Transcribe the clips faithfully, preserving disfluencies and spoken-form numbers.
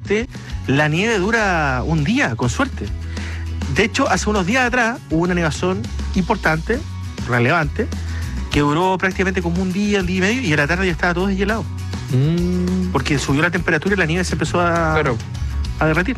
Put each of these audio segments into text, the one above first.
normalmente la nieve dura un día, con suerte. De hecho, hace unos días atrás hubo una nevazón importante, relevante, que duró prácticamente como un día, un día y medio, y a la tarde ya estaba todo deshielado. Mm. Porque subió la temperatura y la nieve se empezó a, claro. a derretir.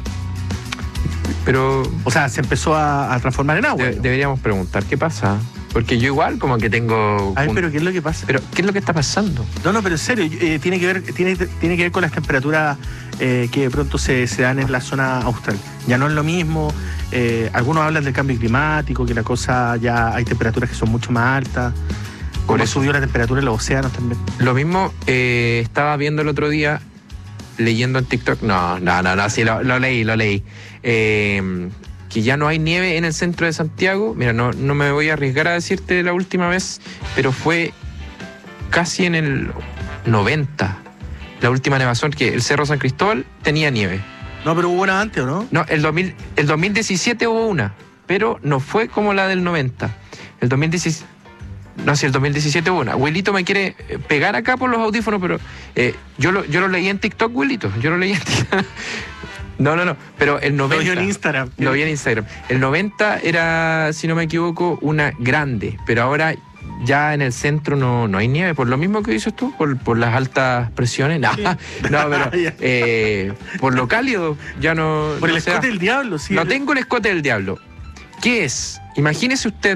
Pero... O sea, se empezó a, a transformar en agua. De, deberíamos preguntar qué pasa. Porque yo igual como que tengo... Ay, un... pero ¿qué es lo que pasa? Pero ¿qué es lo que está pasando? No, no, pero en serio, eh, tiene que ver tiene, tiene que ver con las temperaturas eh, que de pronto se, se dan en la zona austral. Ya no es lo mismo. Eh, algunos hablan del cambio climático, que la cosa ya hay temperaturas que son mucho más altas. Por Como eso subió la temperatura en los océanos también. Lo mismo eh, estaba viendo el otro día, leyendo en TikTok. No, no, no, no, sí, lo, lo leí, lo leí. Eh, que ya no hay nieve en el centro de Santiago. Mira, no, no me voy a arriesgar a decirte la última vez, pero fue casi en el noventa, la última nevazón, que el Cerro San Cristóbal tenía nieve. No, pero hubo una antes, ¿o no? No, el, dos mil, el dos mil diecisiete hubo una, pero no fue como la del noventa. El dos mil diecisiete... No, si el dos mil diecisiete hubo una. Wilito me quiere pegar acá por los audífonos, pero eh, yo, lo, yo lo leí en TikTok, Wilito. Yo lo leí en TikTok. No, no, no. Pero el noventa... Lo vi en Instagram. Lo vi en Instagram. El noventa era, si no me equivoco, una grande. Pero ahora ya en el centro no, no hay nieve. Por lo mismo que dices tú, por, por las altas presiones. No, sí. no pero eh, por lo cálido ya no... Por no el escote del diablo, sí. No tengo el escote del diablo. ¿Qué es? Imagínese usted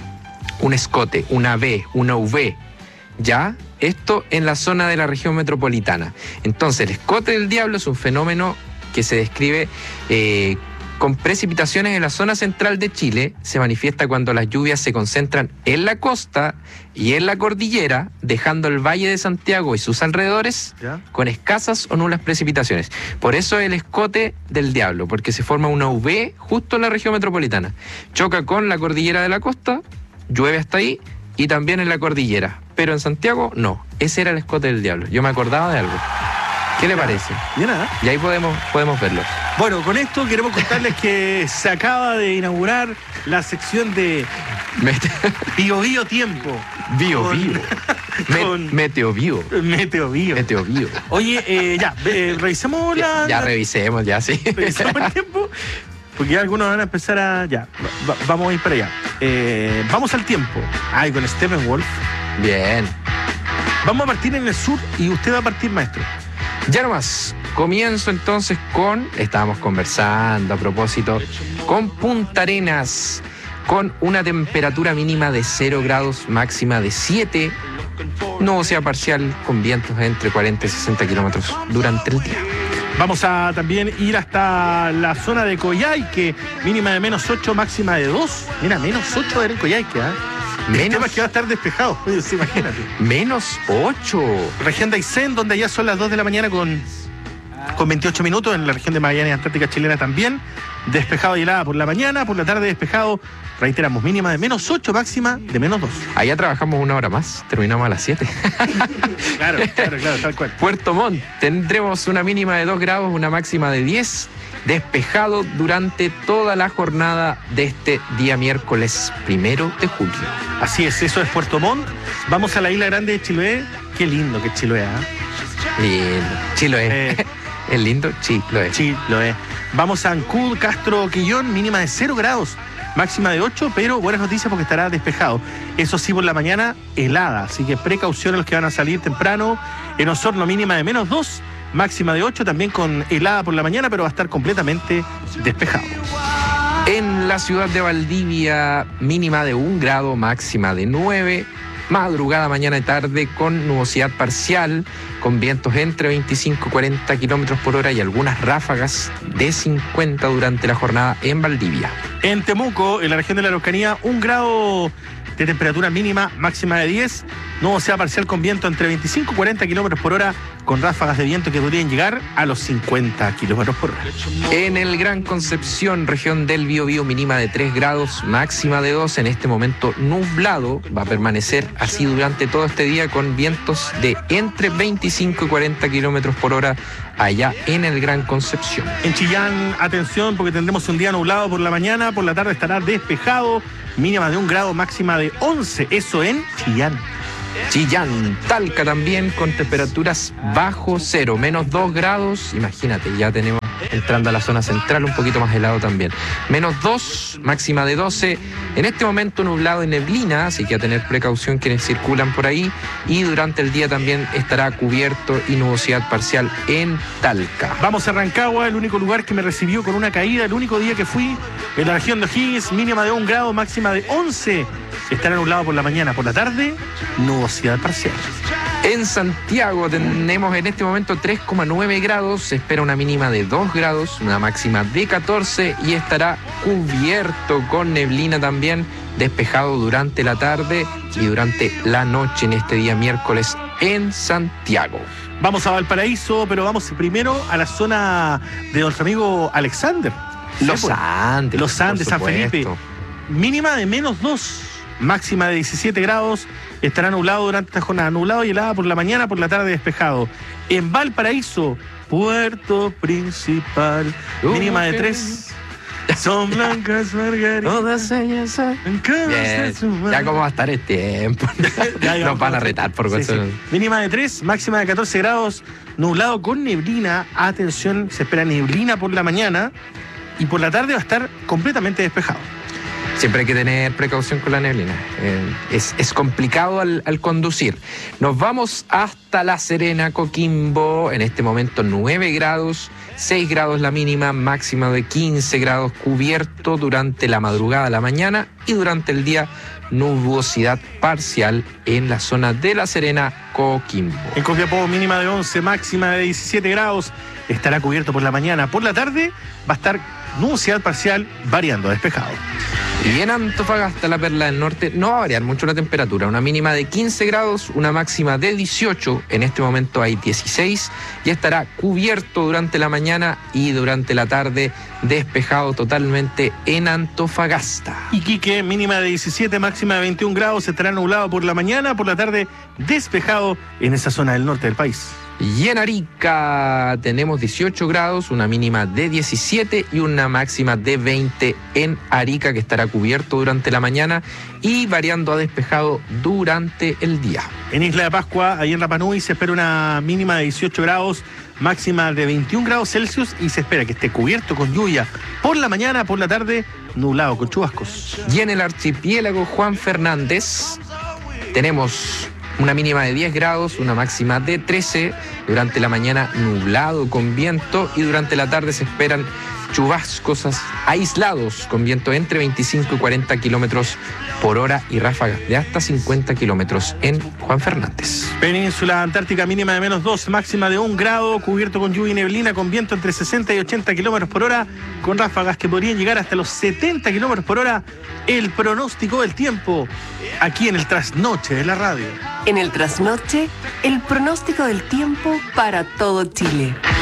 un escote, una V, una V, ¿ya? Esto en la zona de la región metropolitana. Entonces, el escote del diablo es un fenómeno que se describe eh, con precipitaciones en la zona central de Chile. Se manifiesta cuando las lluvias se concentran en la costa y en la cordillera, dejando el Valle de Santiago y sus alrededores ¿Ya? con escasas o nulas precipitaciones. Por eso el escote del diablo, porque se forma una V justo en la región metropolitana. Choca con la cordillera de la costa, llueve hasta ahí, y también en la cordillera. Pero en Santiago, no. Ese era el escote del diablo. Yo me acordaba de algo. ¿Qué le parece? Bien, ¿eh? Y ahí podemos, podemos verlo. Bueno, con esto queremos contarles que se acaba de inaugurar la sección de Bio Bio Tiempo. Bio con, Bio. Con Meteo Bio. Meteo Bio. Meteo Bio. Oye, eh, ya, eh, revisemos la... Ya, ya la, revisemos, ya, sí. Revisemos el tiempo. Porque ya algunos van a empezar a... Ya, va, vamos a ir para allá. Eh, vamos al tiempo. Ay, con Steppenwolf. Bien. Vamos a partir en el sur y usted va a partir, maestro. Ya nomás. Comienzo entonces con... Estábamos conversando a propósito. Con Punta Arenas. Con una temperatura mínima de cero grados, máxima de siete. Nubosidad parcial con vientos entre cuarenta y sesenta kilómetros durante el día. Vamos a también ir hasta la zona de Coyhaique, mínima de menos ocho, máxima de dos. Mira, menos ocho era en Coyhaique, ¿eh? Menos... El tema es que va a estar despejado, sí, imagínate. Menos ocho. Región de Aysén, donde ya son las dos de la mañana con, con veintiocho minutos. En la región de Magallanes, Antártica Chilena también. Despejado y helada por la mañana, por la tarde despejado. Reiteramos, mínima de menos ocho, máxima de menos dos. Allá trabajamos una hora más, terminamos a las siete. Claro, claro, claro, tal cual. Puerto Montt, tendremos una mínima de dos grados, una máxima de diez. Despejado durante toda la jornada de este día miércoles primero de julio. Así es, eso es Puerto Montt. Vamos a la isla grande de Chiloé. Qué lindo que es Chiloé, ¿eh? Lindo. Chiloé. Eh. Es lindo, Chiloé. Chiloé. Vamos a Ancud, Castro, Quillón, mínima de cero grados. Máxima de ocho, pero buenas noticias porque estará despejado. Eso sí, por la mañana, helada. Así que precaución a los que van a salir temprano. En Osorno, mínima de menos dos. Máxima de ocho, también con helada por la mañana, pero va a estar completamente despejado. En la ciudad de Valdivia, mínima de un grado, máxima de nueve. Madrugada, mañana y tarde con nubosidad parcial, con vientos entre veinticinco y cuarenta kilómetros por hora y algunas ráfagas de cincuenta durante la jornada en Valdivia. En Temuco, en la región de la Araucanía, un grado de temperatura mínima, máxima de diez. Nubosidad parcial con viento entre veinticinco y cuarenta kilómetros por hora, con ráfagas de viento que podrían llegar a los cincuenta kilómetros por hora. En el Gran Concepción, región del Biobío, mínima de tres grados, máxima de dos. En este momento nublado, va a permanecer así durante todo este día con vientos de entre veinticinco y cuarenta kilómetros por hora allá en el Gran Concepción. En Chillán, atención, porque tendremos un día nublado por la mañana, por la tarde estará despejado, mínima de un grado, máxima de once, eso en Chillán. Chillán, Talca también con temperaturas bajo cero, menos dos grados. Imagínate, ya tenemos entrando a la zona central, un poquito más helado también. Menos dos, máxima de doce. En este momento nublado y neblina, así que a tener precaución quienes circulan por ahí. Y durante el día también estará cubierto y nubosidad parcial en Talca. Vamos a Rancagua, el único lugar que me recibió con una caída, el único día que fui en la región de O'Higgins, mínima de un grado, máxima de once. Estará nublado por la mañana, por la tarde, nubosidad parcial. En Santiago tenemos en este momento tres coma nueve grados, se espera una mínima de dos grados, una máxima de catorce y estará cubierto con neblina también, despejado durante la tarde y durante la noche en este día miércoles en Santiago. Vamos a Valparaíso, pero vamos primero a la zona de nuestro amigo Alexander. Los Andes. Los Andes, San Felipe. Mínima de menos dos. Máxima de diecisiete grados, estará nublado durante esta jornada, nublado y helada por la mañana, por la tarde despejado. En Valparaíso, Puerto Principal, uh, mínima okay. de tres. Son blancas margaritas. Todas ellas son. Bien. Ya cómo va a estar el tiempo. Ya, ya, nos van a retar por sí, sí. Mínima de tres, máxima de catorce grados, nublado con neblina. Atención, se espera neblina por la mañana y por la tarde va a estar completamente despejado. Siempre hay que tener precaución con la neblina. Eh, es, es complicado al, al conducir. Nos vamos hasta La Serena, Coquimbo. En este momento nueve grados, seis grados la mínima, máxima de quince grados, cubierto durante la madrugada, la mañana y durante el día nubosidad parcial en la zona de La Serena, Coquimbo. En Copiapó mínima de once, máxima de diecisiete grados. Estará cubierto por la mañana. Por la tarde va a estar nubosidad parcial variando, despejado. Y en Antofagasta, la perla del norte, no va a variar mucho la temperatura. Una mínima de quince grados, una máxima de dieciocho. En este momento hay dieciséis. Y estará cubierto durante la mañana y durante la tarde, despejado totalmente en Antofagasta. Iquique, mínima de diecisiete, máxima de veintiún grados. Estará nublado por la mañana, por la tarde, despejado en esa zona del norte del país. Y en Arica tenemos dieciocho grados, una mínima de diecisiete y una máxima de veinte en Arica, que estará cubierto durante la mañana y variando a despejado durante el día. En Isla de Pascua, ahí en Rapa Nui, se espera una mínima de dieciocho grados, máxima de veintiún grados Celsius y se espera que esté cubierto con lluvia por la mañana, por la tarde, nublado con chubascos. Y en el archipiélago Juan Fernández tenemos una mínima de diez grados, una máxima de trece, durante la mañana nublado con viento y durante la tarde se esperan chubascos aislados con viento entre veinticinco y cuarenta kilómetros por hora y ráfagas de hasta cincuenta kilómetros en Juan Fernández. Península Antártica, mínima de menos dos, máxima de un grado, cubierto con lluvia y neblina, con viento entre sesenta y ochenta kilómetros por hora, con ráfagas que podrían llegar hasta los setenta kilómetros por hora. El pronóstico del tiempo, aquí en el Trasnoche de la radio. En el Trasnoche, el pronóstico del tiempo para todo Chile.